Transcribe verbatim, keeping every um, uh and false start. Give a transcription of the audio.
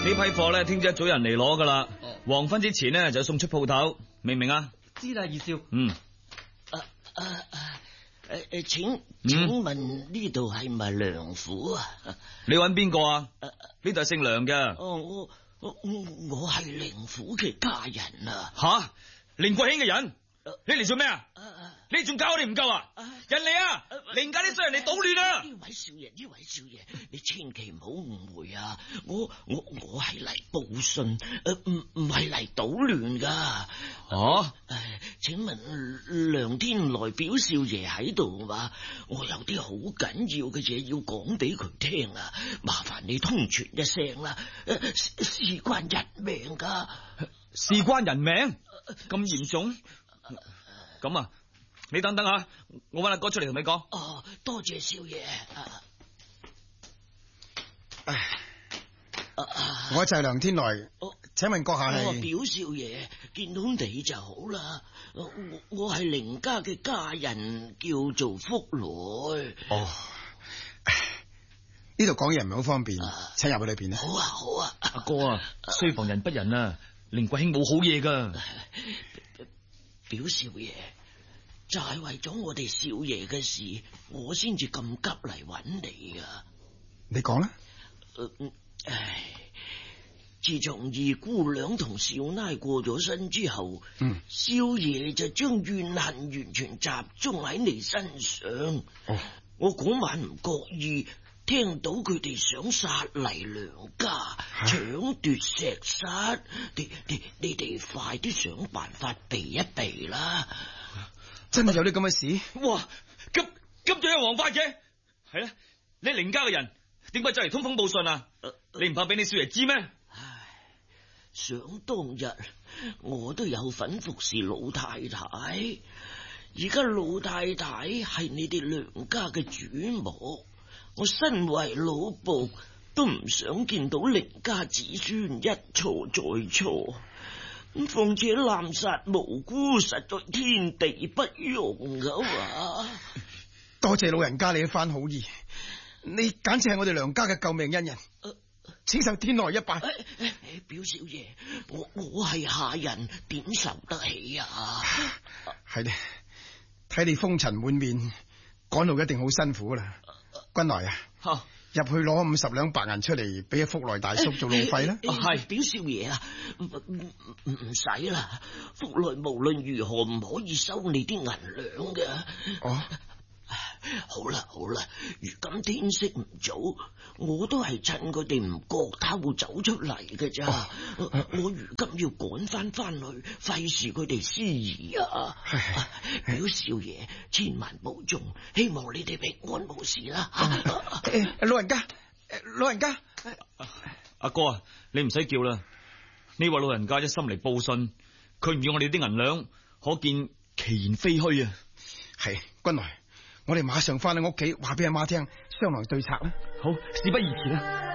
呢批貨咧，聽朝一早人嚟攞噶啦。黃昏之前呢，就送出鋪頭，明唔明啊？ 知啦，二少。 嗯。 啊啊啊！誒誒，請請問呢度係咪梁府啊？ 你揾邊個啊？呢度係姓梁嘅。 哦，我我我係靈府嘅家人啊！ 吓，凌國興嘅人，你嚟做咩啊？你仲搞我哋唔夠啊？人嚟啊！凌家啲衰人嚟搗亂啊！ 呢位少爺，呢位少爺，你千祈唔好誤會啊！我我我係嚟報信，誒唔唔係嚟搗亂噶。 哦， 誒，請問梁天來表少爺喺度嘛？我有啲好緊要嘅嘢要講俾佢聽啊！麻煩你通傳一聲啦，誒，事關人命噶。 事關人命？咁嚴重？咁啊，你等等下，我搵阿哥出嚟同你講。 哦，多謝少爺。 唉，我就係梁天來。 哦， 請問閣下係？ 我表少爺，見到你就好啦。我我係凌家嘅家人，叫做福來。 哦，呢度講嘢唔係好方便，請入去裏邊啦。 好啊，好啊。 阿哥啊，雖防人不仁啊，凌國興冇好嘢噶。 表少爺，就係為咗我哋少爺嘅事，我先至咁急嚟揾你噶。 你講啦。 呃，唉，自從二姑娘同少奶過咗身之後，嗯，少爺就將怨恨完全集中喺你身上。哦，我嗰晚唔覺意聽到佢哋想殺嚟梁家，搶奪石室，你你你哋快啲想辦法避一避啦！ 真係有啲咁嘅事？ 哇，咁咁仲有王法嘅？係啦，你凌家嘅人點解就嚟通風報信啊？呃、你唔怕俾你少爺知咩？ 唉，想當日我都有份服侍老太太，而家老太太係你哋梁家嘅主母。我身為老僕，都唔想見到凌家子孫一錯再錯，咁況且濫殺無辜，實在天地不容噶嘛。 多謝老人家你一番好意，你簡直係我哋梁家嘅救命恩人，呃、請受天來一拜。 哎哎、表少爺，我我係下人，點受得起啊？ 係咧，睇你風塵滿面，趕路一定好辛苦啦。君來啊，入去攞五十兩白銀出嚟，俾阿福來大叔做路費啦。 係表少爺啊，唔唔使啦，福來無論如何唔可以收你啲銀兩嘅。哦，好啦好啦，如今天色唔早，我都係趁佢哋唔覺偷走出嚟嘅咋。哦、我如今要趕翻翻去，費事佢哋思疑啊。表少爺千萬保重，希望你哋平安無事啦。啊欸、老人家，老人家， 阿哥啊，你唔使叫啦。呢位老人家一心嚟報信，佢唔要我哋啲銀兩，可見其言非虛啊。 係君來，我哋馬上翻去屋企話俾阿媽聽，商量對策啦。 好，事不宜遲啦。